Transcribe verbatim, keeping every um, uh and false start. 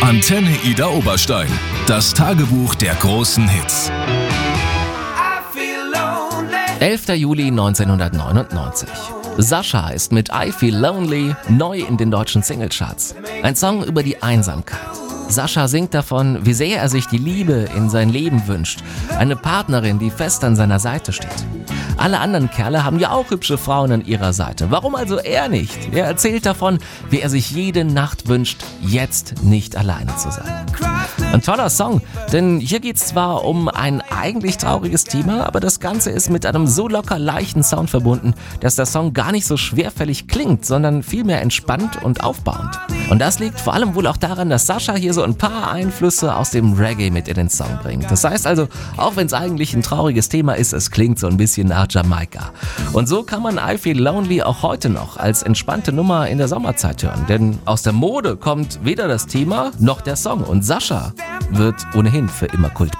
Antenne Ida Oberstein. Das Tagebuch der großen Hits. elfter Juli neunzehnhundertneunundneunzig. Sascha ist mit I Feel Lonely neu in den deutschen Singlecharts. Ein Song über die Einsamkeit. Sascha singt davon, wie sehr er sich die Liebe in sein Leben wünscht. Eine Partnerin, die fest an seiner Seite steht. Alle anderen Kerle haben ja auch hübsche Frauen an ihrer Seite. Warum also er nicht? Er erzählt davon, wie er sich jede Nacht wünscht, jetzt nicht alleine zu sein. Ein toller Song, denn hier geht's zwar um ein eigentlich trauriges Thema, aber das Ganze ist mit einem so locker leichten Sound verbunden, dass der Song gar nicht so schwerfällig klingt, sondern vielmehr entspannt und aufbauend. Und das liegt vor allem wohl auch daran, dass Sascha hier so ein paar Einflüsse aus dem Reggae mit in den Song bringt. Das heißt also, auch wenn es eigentlich ein trauriges Thema ist, es klingt so ein bisschen nach Jamaika. Und so kann man I Feel Lonely auch heute noch als entspannte Nummer in der Sommerzeit hören. Denn aus der Mode kommt weder das Thema noch der Song. Und Sascha wird ohnehin für immer Kult.